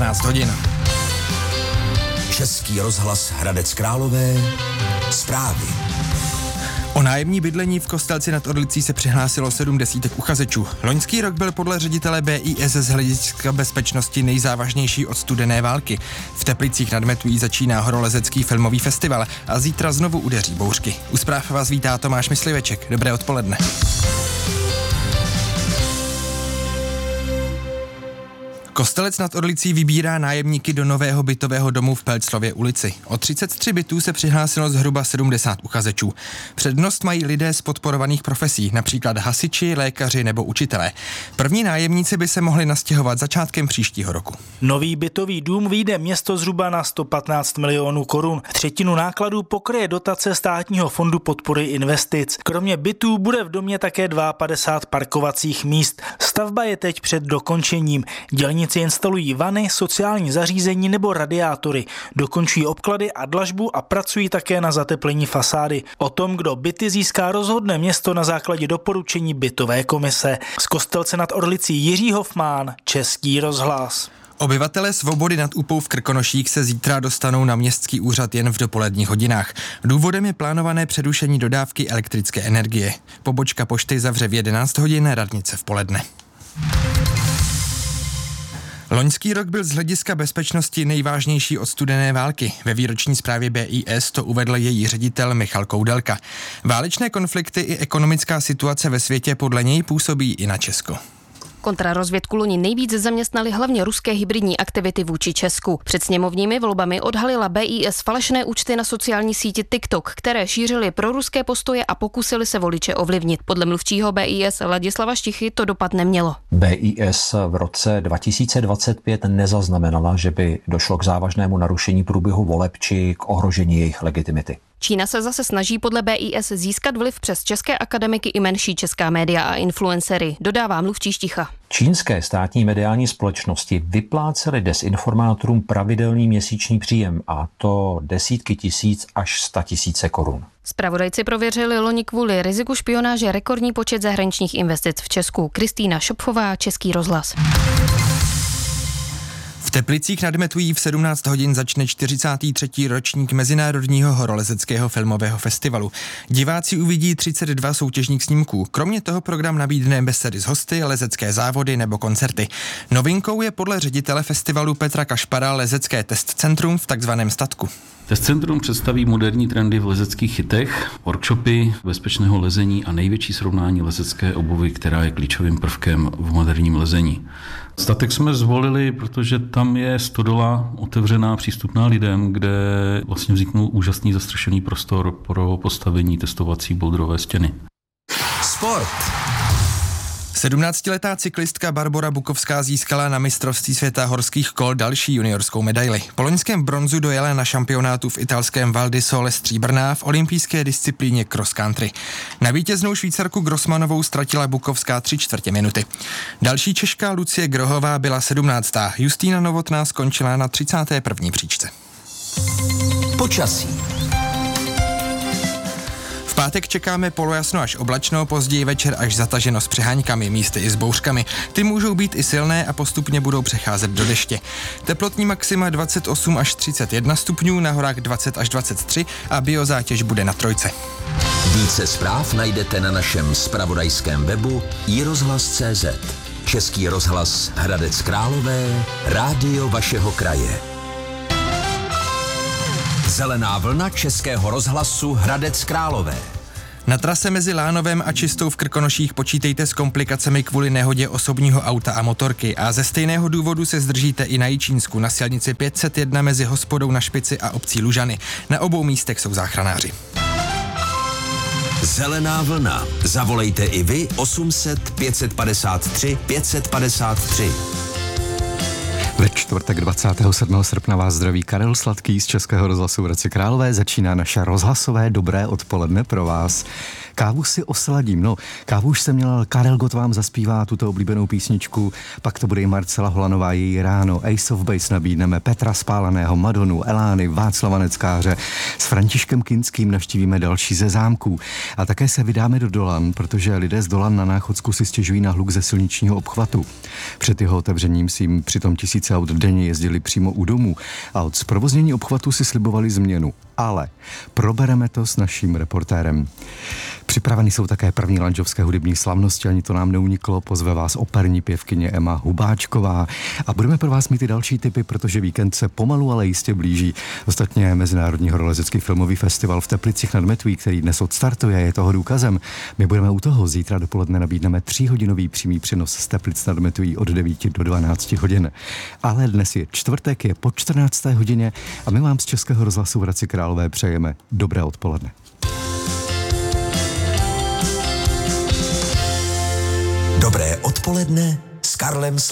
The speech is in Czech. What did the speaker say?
14 hodin. Český rozhlas Hradec Králové. Zprávy. O nájemní bydlení v Kostelci nad Orlicí se přihlásilo 70 uchazečů. Loňský rok byl podle ředitele BIS z hlediska bezpečnosti nejzávažnější od studené války. V Teplicích nad Metují začíná horolezecký filmový festival a zítra znovu udeří bouřky. U zpráv vás vítá Tomáš Mysliveček. Dobré odpoledne. Kostelec nad Orlicí vybírá nájemníky do nového bytového domu v Pelclově ulici. O 33 bytů se přihlásilo zhruba 70 uchazečů. Přednost mají lidé z podporovaných profesí, například hasiči, lékaři nebo učitelé. První nájemníci by se mohli nastěhovat začátkem příštího roku. Nový bytový dům vyjde město zhruba na 115 milionů korun. Třetinu nákladů pokryje dotace Státního fondu podpory investic. Kromě bytů bude v domě také 52 parkovacích míst. Stavba je teď před dokončením. Dělníci instalují vany, sociální zařízení nebo radiátory, dokončují obklady a dlažbu a pracují také na zateplení fasády. O tom, kdo byty získá, rozhodne město na základě doporučení bytové komise. Z Kostelce nad Orlicí Jiří Hofmán, Český rozhlas. Obyvatelé Svobody nad Úpou v Krkonoších se zítra dostanou na městský úřad jen v dopoledních hodinách. Důvodem je plánované přerušení dodávky elektrické energie. Pobočka pošty zavře v 11 hodin, radnice v poledne. Loňský rok byl z hlediska bezpečnosti nejvážnější od studené války. Ve výroční zprávě BIS to uvedl její ředitel Michal Koudelka. Válečné konflikty i ekonomická situace ve světě podle něj působí i na Česko. Kontrarozvědku loni nejvíc zaměstnali hlavně ruské hybridní aktivity vůči Česku. Před sněmovními volbami odhalila BIS falešné účty na sociální síti TikTok, které šířily proruské postoje a pokusily se voliče ovlivnit. Podle mluvčího BIS Ladislava Štichy to dopad nemělo. BIS v roce 2025 nezaznamenala, že by došlo k závažnému narušení průběhu voleb či k ohrožení jejich legitimity. Čína se zase snaží podle BIS získat vliv přes české akademiky i menší česká média a influencery, dodává mluvčí Šticha. Čínské státní mediální společnosti vyplácely dezinformátorům pravidelný měsíční příjem, a to desítky tisíc až 100 000 korun. Zpravodajci prověřili loni kvůli riziku špionáže rekordní počet zahraničních investic v Česku. Kristýna Šopfová, Český rozhlas. V Teplicích nad Metují v 17 hodin začne 43. ročník Mezinárodního horolezeckého filmového festivalu. Diváci uvidí 32 soutěžních snímků. Kromě toho program nabídne besedy s hosty, lezecké závody nebo koncerty. Novinkou je podle ředitele festivalu Petra Kašpara lezecké testcentrum v takzvaném statku. Testcentrum představí moderní trendy v lezeckých chytech, workshopy bezpečného lezení a největší srovnání lezecké obuvy, která je klíčovým prvkem v moderním lezení. Statek jsme zvolili, protože tam je stodola otevřená, přístupná lidem, kde vlastně vzniknul úžasný zastřešený prostor pro postavení testovací boulderové stěny. Sport. 17letá cyklistka Barbora Bukovská získala na mistrovství světa horských kol další juniorskou medaili. Po loňském bronzu dojela na šampionátu v italském Val di Sole stříbrná v olympijské disciplíně cross country. Na vítěznou Švýcarku Grossmanovou ztratila Bukovská 3/4 minuty. Další Češka Lucie Grohová byla 17. Justína Novotná skončila na 31. příčce. Počasí. V pátek čekáme polojasno až oblačno, později večer až zataženo s přeháňkami, místy i s bouřkami. Ty můžou být i silné a postupně budou přecházet do deště. Teplotní maxima 28 až 31 stupňů, na horách 20 až 23 a biozátěž bude na 3. Více zpráv najdete na našem zpravodajském webu iRozhlas.cz. Český rozhlas Hradec Králové, rádio vašeho kraje. Zelená vlna Českého rozhlasu Hradec Králové. Na trase mezi Lánovem a Čistou v Krkonoších počítejte s komplikacemi kvůli nehodě osobního auta a motorky a ze stejného důvodu se zdržíte i na Jičínsku na silnici 501 mezi Hospodou na Špici a obcí Lužany. Na obou místech jsou záchranáři. Zelená vlna. Zavolejte i vy 800 553 553. Ve čtvrtek 27. srpna vás zdraví Karel Sladký z Českého rozhlasu Hradce Králové. Začíná naše rozhlasové dobré odpoledne pro vás. Kávu si osladím. No, kávu už jsem měl, Karel Gott vám zaspívá tuto oblíbenou písničku, pak to bude i Marcela Holanová, její ráno, Ace of Base nabídneme, Petra Spálaného, Madonu, Elány, Václava Neckáře, s Františkem Kinským navštívíme další ze zámků. A také se vydáme do Dolan, protože lidé z Dolan na Náchodsku si stěžují na hluk ze silničního obchvatu. Před jeho otevřením si jim přitom tisíce aut denně jezdili přímo u domu a od zprovoznění obchvatu si slibovali změnu. Ale probereme to s naším reportérem. Připraveny jsou také první lanžovské hudební slavnosti, ani to nám neuniklo, pozve vás operní pěvkyně Emma Hubáčková a budeme pro vás mít i další tipy, protože víkend se pomalu, ale jistě blíží. Ostatně Mezinárodní horolezecký filmový festival v Teplicích nad Metví, který dnes odstartuje, je toho důkazem. My budeme u toho, zítra dopoledne nabídneme 3hodinový přímý přenos z Teplic nad Metví od 9 do 12 hodin. Ale dnes je čtvrtek, je po 14. hodině a my vám z Českého rozhlasu v Hradci Králové přejeme dobré odpoledne. Dobré odpoledne s Karlem